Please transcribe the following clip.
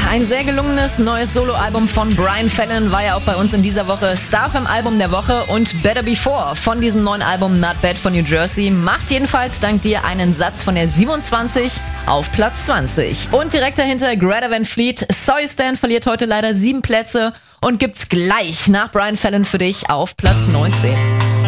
Ein sehr gelungenes neues Soloalbum von Brian Fallon war ja auch bei uns in dieser Woche Starfm-Album der Woche und Better Before von diesem neuen Album Not Bad von New Jersey macht jedenfalls dank dir einen Satz von der 27 auf Platz 20. Und direkt dahinter Greta Van Fleet, Sorry Stan verliert heute leider 7 Plätze und gibt's gleich nach Brian Fallon für dich auf Platz 19.